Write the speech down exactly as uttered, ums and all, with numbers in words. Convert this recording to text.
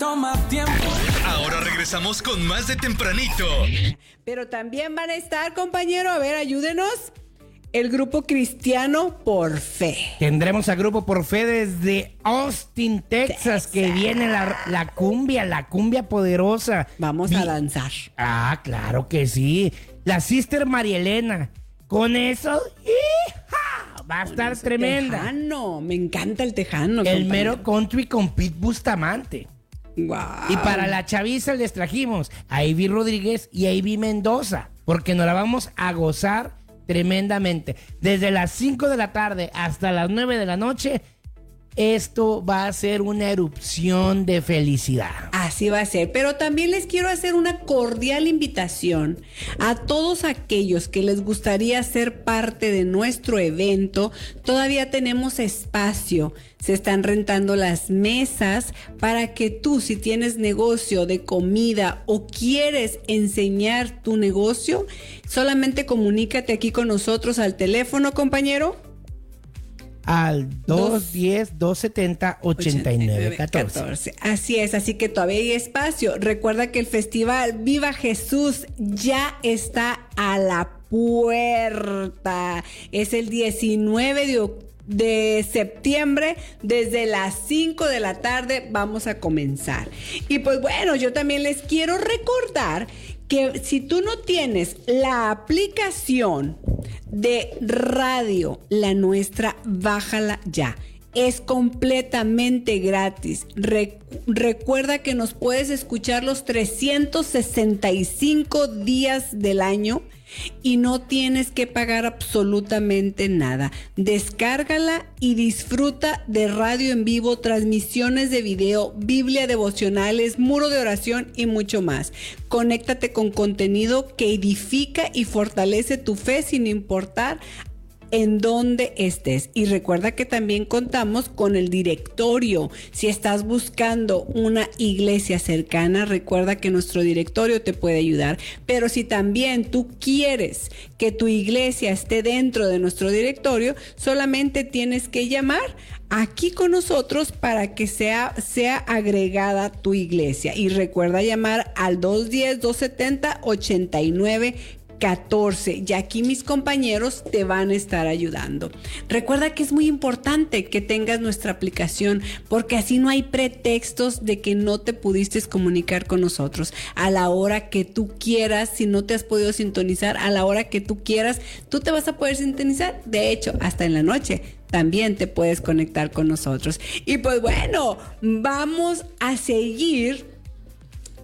Toma tiempo. Ahora regresamos con más de Tempranito. Pero también van a estar, compañero, a ver, ayúdenos, el Grupo Cristiano por Fe. Tendremos a Grupo por Fe desde Austin, Texas, Texas. que viene la, la cumbia, la cumbia poderosa. Vamos Vi- a danzar. Ah, claro que sí. La Sister María Elena. Con eso, ¡hija! Va a con estar tremenda. Tejano, me encanta el tejano. El compañero. Mero country con Pete Bustamante. Wow. Y para la chaviza les trajimos a Ivy Rodríguez y a Ivy Mendoza, porque nos la vamos a gozar tremendamente. Desde las cinco de la tarde hasta las nueve de la noche, esto va a ser una erupción de felicidad. Así va a ser, pero también les quiero hacer una cordial invitación a todos aquellos que les gustaría ser parte de nuestro evento. Todavía tenemos espacio, se están rentando las mesas para que tú, si tienes negocio de comida o quieres enseñar tu negocio, solamente comunícate aquí con nosotros al teléfono, compañero. Al dos diez, dos setenta, ochenta y nueve catorce. Así es, así que todavía hay espacio. Recuerda que el festival Viva Jesús ya está a la puerta. Es el diecinueve de octubre. de septiembre, desde las cinco de la tarde vamos a comenzar. Y pues bueno, yo también les quiero recordar que si tú no tienes la aplicación de radio, la nuestra, bájala ya. Es completamente gratis. Re- recuerda que nos puedes escuchar los trescientos sesenta y cinco días del año y no tienes que pagar absolutamente nada. Descárgala y disfruta de radio en vivo, transmisiones de video, Biblia devocionales, muro de oración y mucho más. Conéctate con contenido que edifica y fortalece tu fe sin importar en donde estés. Y recuerda que también contamos con el directorio. Si estás buscando una iglesia cercana, recuerda que nuestro directorio te puede ayudar. Pero si también tú quieres que tu iglesia esté dentro de nuestro directorio, solamente tienes que llamar aquí con nosotros para que sea, sea agregada tu iglesia. Y recuerda llamar al dos diez, dos setenta, ochenta y nueve catorce, y aquí mis compañeros te van a estar ayudando. Recuerda que es muy importante que tengas nuestra aplicación, porque así no hay pretextos de que no te pudiste comunicar con nosotros. A la hora que tú quieras, si no te has podido sintonizar, a la hora que tú quieras, tú te vas a poder sintonizar. De hecho, hasta en la noche también te puedes conectar con nosotros. Y pues bueno, vamos a seguir